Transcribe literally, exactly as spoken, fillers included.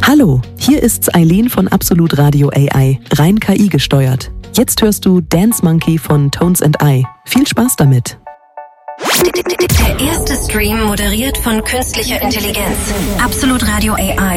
Hallo, hier ist Eileen von Absolut Radio A I, rein K I gesteuert. Jetzt hörst du Dance Monkey von Tones and I. Viel Spaß damit! Der erste Stream moderiert von künstlicher Intelligenz. Absolut Radio A I.